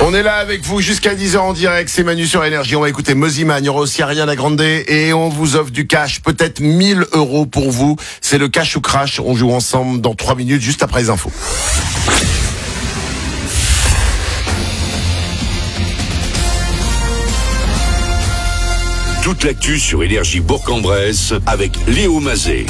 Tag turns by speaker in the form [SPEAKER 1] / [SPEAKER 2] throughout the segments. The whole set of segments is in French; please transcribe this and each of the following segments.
[SPEAKER 1] On est là avec vous jusqu'à 10h en direct, c'est Manu sur Énergie. On va écouter Mosiman, il y aura aussi Ariana Grande et on vous offre du cash, peut-être 1000 € pour vous. C'est le cash ou crash, on joue ensemble dans 3 minutes juste après les infos.
[SPEAKER 2] Toute l'actu sur Énergie Bourg-en-Bresse avec Léo Mazet.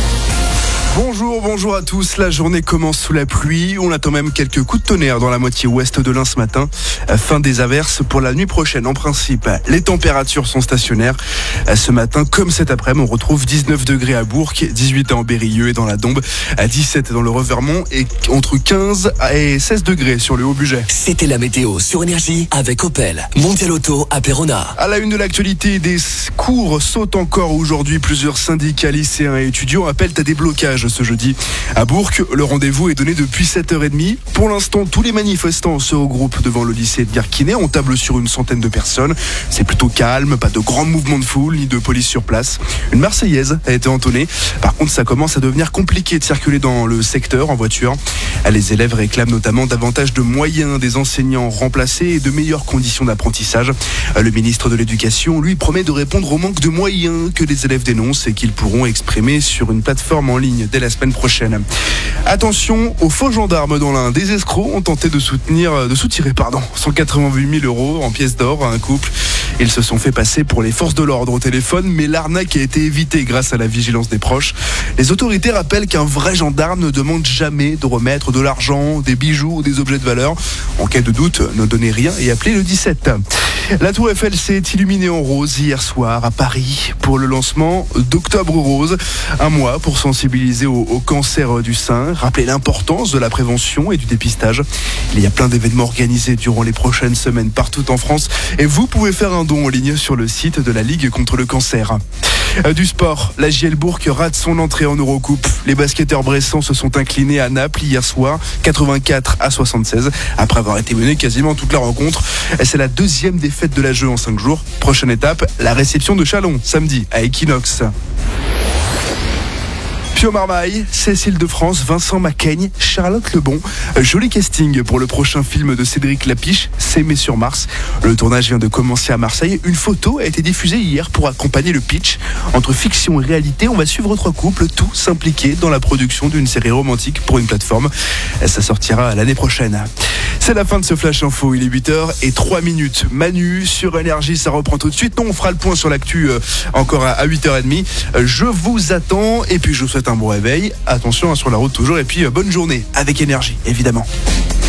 [SPEAKER 3] Bonjour à tous. La journée commence sous la pluie. On attend même quelques coups de tonnerre dans la moitié ouest de l'Ain ce matin. Fin des averses pour la nuit prochaine. En principe, les températures sont stationnaires. Ce matin, comme cet après-midi, on retrouve 19 degrés à Bourg, 18 à Ambérieu et dans la Dombe, 17 dans le Revermont et entre 15 et 16 degrés sur le Haut-Bugey.
[SPEAKER 4] C'était la météo sur Énergie avec Opel. Mondial Auto à Perona.
[SPEAKER 3] À la une de l'actualité, des cours sautent encore aujourd'hui. Plusieurs syndicats, lycéens et étudiants appellent à des blocages ce jeudi. À Bourg, le rendez-vous est donné depuis 7h30. Pour l'instant, tous les manifestants se regroupent devant le lycée de Guerquinet. On table sur une centaine de personnes. C'est plutôt calme, pas de grands mouvements de foule ni de police sur place. Une Marseillaise a été entonnée. Par contre, ça commence à devenir compliqué de circuler dans le secteur en voiture. Les élèves réclament notamment davantage de moyens, des enseignants remplacés et de meilleures conditions d'apprentissage. Le ministre de l'Éducation, lui, promet de répondre au manque de moyens que les élèves dénoncent et qu'ils pourront exprimer sur une plateforme en ligne dès la semaine prochaine. Attention aux faux gendarmes dans l'Ain. Des escrocs ont tenté de soutirer 188 000 € en pièces d'or à un couple. Ils se sont fait passer pour les forces de l'ordre au téléphone, mais l'arnaque a été évitée grâce à la vigilance des proches. Les autorités rappellent qu'un vrai gendarme ne demande jamais de remettre de l'argent, des bijoux ou des objets de valeur. En cas de doute, ne donnez rien et appelez le 17. La Tour Eiffel s'est illuminée en rose hier soir à Paris pour le lancement d'Octobre Rose. Un mois pour sensibiliser au cancer du sein, rappeler l'importance de la prévention et du dépistage. Il y a plein d'événements organisés durant les prochaines semaines partout en France et vous pouvez faire un don en ligne sur le site de la Ligue contre le cancer. Du sport, la JL Bourg rate son entrée en Eurocoupe. Les basketteurs bressans se sont inclinés à Naples hier soir, 84-76, après avoir été menés quasiment toute la rencontre. C'est la deuxième défaite de la jeu en 5 jours. Prochaine étape, la réception de Chalon, samedi, à Equinox. Pio Marmaille, Cécile de France, Vincent Macaigne, Charlotte Lebon. Joli casting pour le prochain film de Cédric Lapiche, S'aimer sur Mars. Le tournage vient de commencer à Marseille. Une photo a été diffusée hier pour accompagner le pitch. Entre fiction et réalité, on va suivre 3 couples, tous impliqués dans la production d'une série romantique pour une plateforme. Ça sortira l'année prochaine. C'est la fin de ce Flash Info, il est 8h03. Manu sur Énergie, ça reprend tout de suite. On fera le point sur l'actu encore à 8h30. Je vous attends et puis je vous souhaite un bon réveil. Attention sur la route toujours et puis bonne journée avec Énergie, évidemment.